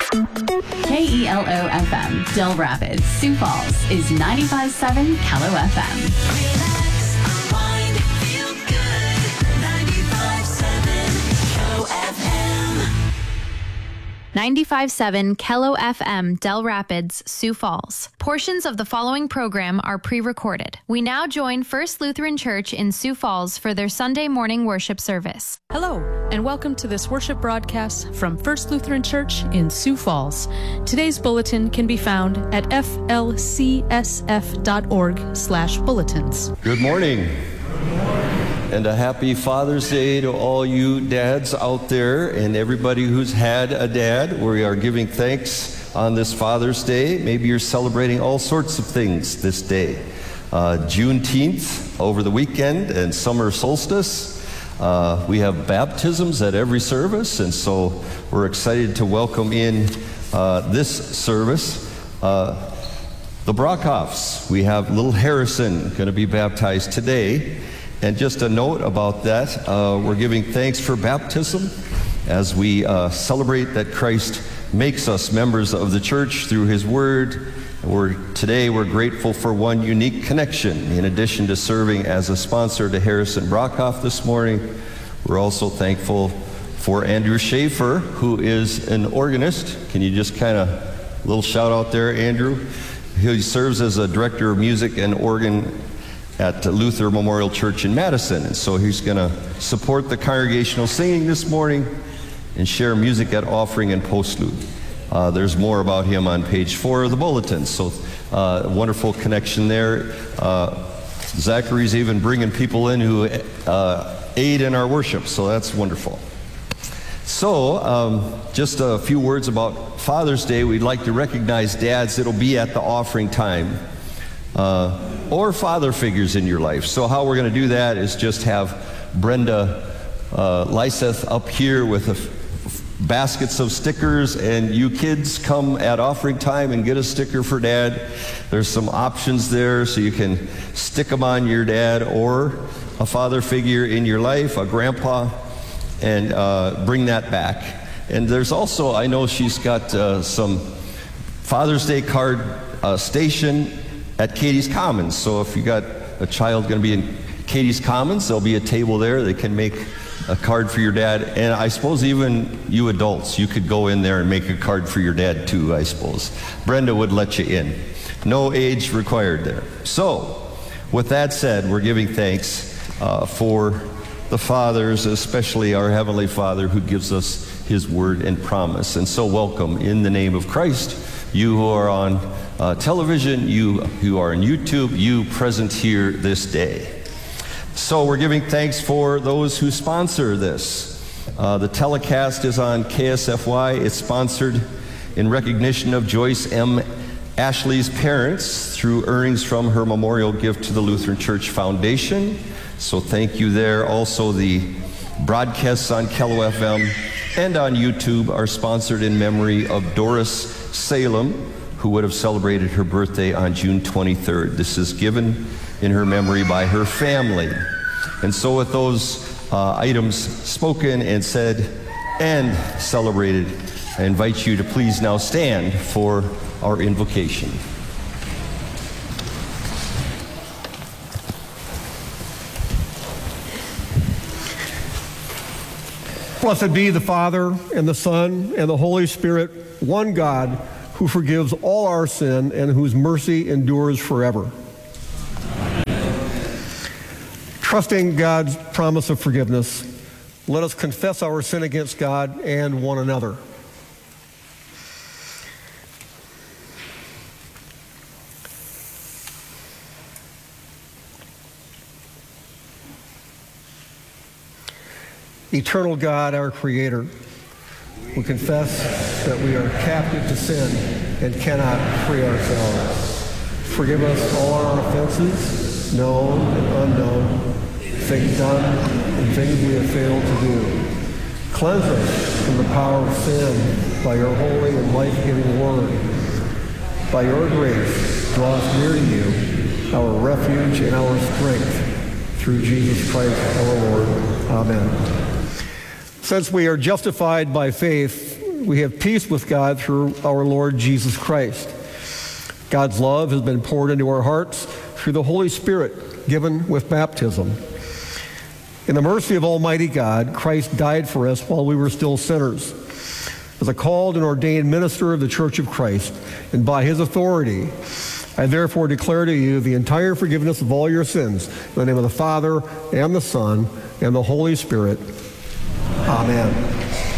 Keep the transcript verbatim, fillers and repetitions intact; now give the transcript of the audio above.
K E L O F M, Del Rapids, Sioux Falls is ninety-five point seven K E L O F M. Relax, unwind, feel good. ninety-five point seven K E L O F M. ninety-five point seven K E L O F M, Del Rapids, Sioux Falls. Portions of the following program are pre-recorded. We now join First Lutheran Church in Sioux Falls for their Sunday morning worship service. Hello, and welcome to this worship broadcast from First Lutheran Church in Sioux Falls. Today's bulletin can be found at f l c s f dot org slash bulletins. Good morning. And a happy Father's Day to all you dads out there and everybody who's had a dad. We are giving thanks on this Father's Day. Maybe you're celebrating all sorts of things this day. Uh, Juneteenth over the weekend and summer solstice. Uh, we have baptisms at every service, and so we're excited to welcome in uh, this service uh, the Brockhoffs. We have little Harrison going to be baptized today. And just a note about that, uh, we're giving thanks for baptism as we uh, celebrate that Christ makes us members of the church through his word. We're, today we're grateful for one unique connection. In addition to serving as a sponsor to Harrison Brockhoff this morning, we're also thankful for Andrew Schaefer, who is an organist. Can you just kind of, a little shout out there, Andrew? He serves as a director of music and organ at Luther Memorial Church in Madison. And so he's going to support the congregational singing this morning and share music at offering and postlude. Uh, there's more about him on page four of the bulletin. So uh, wonderful connection there. Uh, Zachary's even bringing people in who uh, aid in our worship, so that's wonderful. So um, just a few words about Father's Day. We'd like to recognize dads. It'll be at the offering time. Uh, or father figures in your life. So how we're going to do that is just have Brenda uh, Lyseth up here with a f- baskets of stickers, and you kids come at offering time and get a sticker for dad. There's some options there, so you can stick them on your dad or a father figure in your life, a grandpa, and uh, bring that back. And there's also, I know she's got uh, some Father's Day card uh, station at Katie's Commons. So if you got a child going to be in Katie's Commons, there'll be a table there. They can make a card for your dad. And I suppose even you adults, you could go in there and make a card for your dad too, I suppose. Brenda would let you in. No age required there. So with that said, we're giving thanks uh, for the fathers, especially our Heavenly Father who gives us his word and promise. And so welcome in the name of Christ, you who are on Uh, television, you who are on YouTube, you present here this day. So we're giving thanks for those who sponsor this. Uh, the telecast is on K S F Y. It's sponsored in recognition of Joyce M. Ashley's parents through earnings from her memorial gift to the Lutheran Church Foundation. So thank you there. Also, the broadcasts on K E L O F M and on YouTube are sponsored in memory of Doris Salem, who would have celebrated her birthday on June twenty-third. This is given in her memory by her family. And so with those uh, items spoken and said and celebrated, I invite you to please now stand for our invocation. Blessed be the Father, and the Son, and the Holy Spirit, one God, who forgives all our sin and whose mercy endures forever. Trusting God's promise of forgiveness, let us confess our sin against God and one another. Eternal God, our Creator, we confess that we are captive to sin and cannot free ourselves. Forgive us all our offenses, known and unknown, things done and things we have failed to do. Cleanse us from the power of sin by your holy and life-giving word. By your grace, draw us near to you, our refuge and our strength, through Jesus Christ our Lord. Amen. Since we are justified by faith, we have peace with God through our Lord Jesus Christ. God's love has been poured into our hearts through the Holy Spirit given with baptism. In the mercy of Almighty God, Christ died for us while we were still sinners. As a called and ordained minister of the Church of Christ, and by his authority, I therefore declare to you the entire forgiveness of all your sins in the name of the Father, and the Son, and the Holy Spirit. Amen.